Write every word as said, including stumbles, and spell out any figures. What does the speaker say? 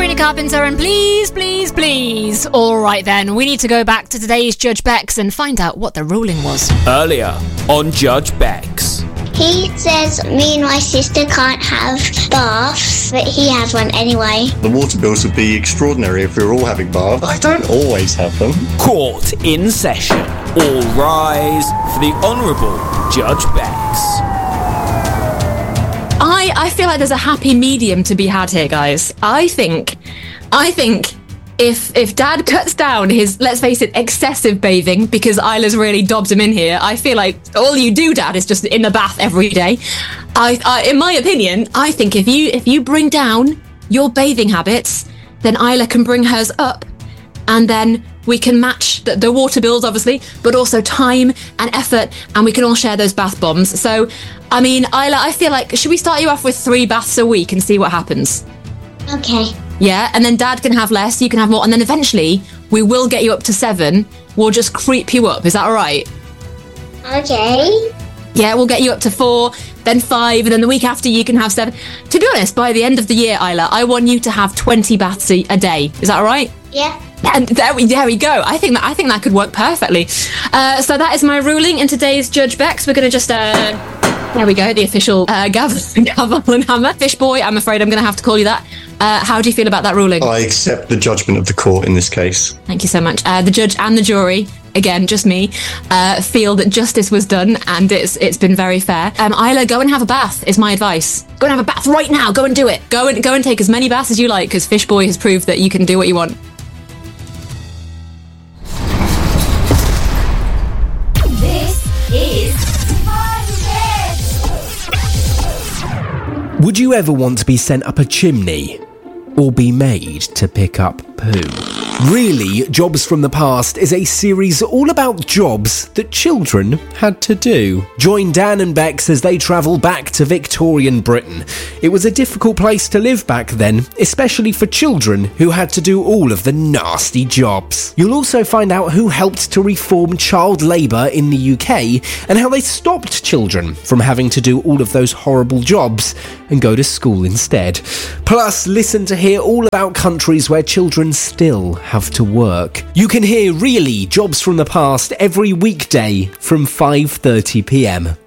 Sabrina Carpenter, and please, please, please. All right then, we need to go back to today's Judge Bex and find out what the ruling was. Earlier on Judge Bex. He says me and my sister can't have baths, but he has one anyway. The water bills would be extraordinary if we were all having baths. I don't always have them. Court in session. All rise for the Honourable Judge Bex. I, I feel like there's a happy medium to be had here, guys. I think, I think if if Dad cuts down his, let's face it, excessive bathing, because Isla's really dobbed him in here, I feel like all you do, Dad, is just in the bath every day. I, I in my opinion, I think if you if you bring down your bathing habits, then Isla can bring hers up, and then we can match the, the water bills, obviously, but also time and effort, and we can all share those bath bombs. So, I mean, Isla, I feel like, should we start you off with three baths a week and see what happens? Okay. Yeah, and then Dad can have less, you can have more, and then eventually we will get you up to seven. We'll just creep you up. Is that all right? Okay. Yeah, we'll get you up to four, then five, and then the week after you can have seven. To be honest, by the end of the year, Isla, I want you to have twenty baths a, a day. Is that all right? Yeah. And there we there we go. I think that I think that could work perfectly. Uh, so that is my ruling in today's Judge Bex. We're going to just uh, there we go, the official uh, gavel, gavel and hammer. Fish boy, I'm afraid I'm going to have to call you that. Uh, how do you feel about that ruling? I accept the judgment of the court in this case. Thank you so much. Uh, the judge and the jury, again, just me, uh, feel that justice was done and it's it's been very fair. Um, Isla, go and have a bath is my advice. Go and have a bath right now. Go and do it. Go and go and take as many baths as you like, because Fish boy has proved that you can do what you want. Would you ever want to be sent up a chimney or be made to pick up poo? Really, Jobs from the Past is a series all about jobs that children had to do. Join Dan and Bex as they travel back to Victorian Britain. It was a difficult place to live back then, especially for children who had to do all of the nasty jobs. You'll also find out who helped to reform child labour in the U K and how they stopped children from having to do all of those horrible jobs and go to school instead. Plus, listen to hear all about countries where children still have to work. You can hear Really Jobs from the Past every weekday from five thirty p m.